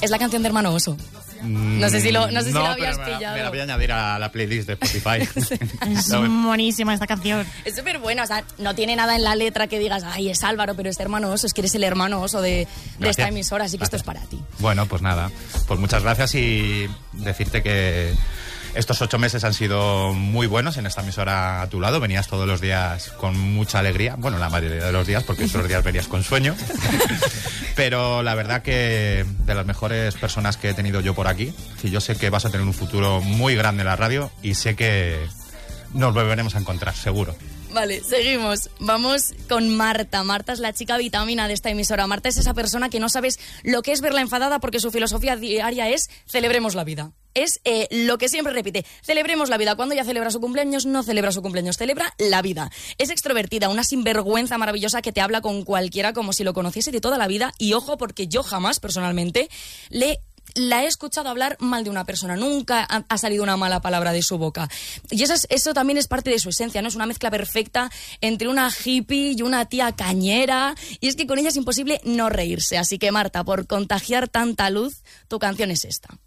Es la canción de Hermano Oso. No sé si lo habías pillado. Me la voy a añadir a la playlist de Spotify. Es buenísima esta canción. Es súper buena, o sea, no tiene nada en la letra que digas, ay, es Álvaro, pero este Hermano Oso, es que eres el Hermano Oso de esta emisora, así que esto es para ti. Bueno, pues nada, pues muchas gracias y decirte que estos 8 meses han sido muy buenos en esta emisora a tu lado. Venías todos los días con mucha alegría. Bueno, la mayoría de los días, porque otros días venías con sueño. Pero la verdad que de las mejores personas que he tenido yo por aquí. Y yo sé que vas a tener un futuro muy grande en la radio y sé que nos volveremos a encontrar, seguro. Vale, seguimos. Vamos con Marta. Marta es la chica vitamina de esta emisora. Marta es esa persona que no sabes lo que es verla enfadada porque su filosofía diaria es celebremos la vida. Es lo que siempre repite, celebremos la vida. Cuando ella celebra su cumpleaños, no celebra su cumpleaños, celebra la vida. Es extrovertida, una sinvergüenza maravillosa que te habla con cualquiera como si lo conociese de toda la vida. Y ojo, porque yo jamás, personalmente, la he escuchado hablar mal de una persona. Nunca ha salido una mala palabra de su boca. Y eso también es parte de su esencia, ¿no? Es una mezcla perfecta entre una hippie y una tía cañera. Y es que con ella es imposible no reírse. Así que, Marta, por contagiar tanta luz, tu canción es esta.